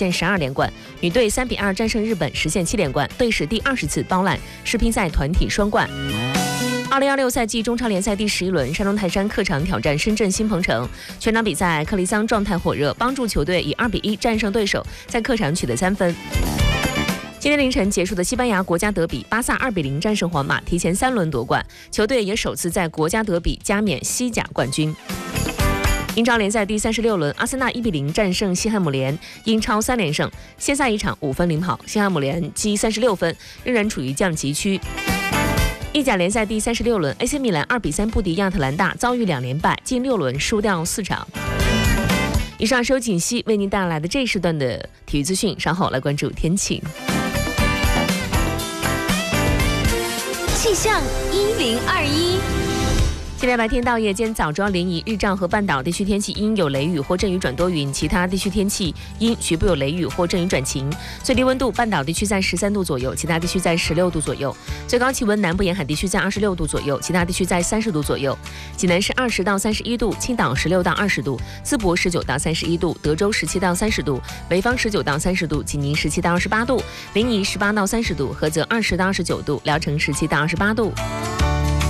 现12连冠，女队3-2战胜日本，实现7连冠，队史第20次包揽世乒赛团体双冠。2016赛季中超联赛第11轮，山东泰山客场挑战深圳新鹏城。全场比赛，克里桑状态火热，帮助球队以2-1战胜对手，在客场取得3分。今天凌晨结束的西班牙国家德比，巴萨2-0战胜皇马，提前3轮夺冠，球队也首次在国家德比加冕西甲冠军。英超联赛第36轮，阿森纳1-0战胜西汉姆联，英超3连胜，先赛一场5分领跑，西汉姆联积36分，仍然处于降级区。意甲联赛第36轮 ，AC 米兰2-3不敌亚特兰大，遭遇2连败，近6轮输掉4场。以上是由锦溪为您带来的这一时段的体育资讯，稍后来关注天气。 气象1021。 今天白天到夜间早朝连宜，日照和半岛地区天气阴有雷雨或阵雨转多云，其他地区天气阴，局部有雷雨或阵雨转晴。最低温度，半岛地区在13度左右，其他地区在16度左右。最高气温，南部沿海地区在26度左右，其他地区在30度左右。济南是20到31度，青岛16到20度，淄博19到31度，德州17到30度，潍坊19到30度，济宁17到28度，临沂18到30度，菏泽20到29度，聊城17到28度。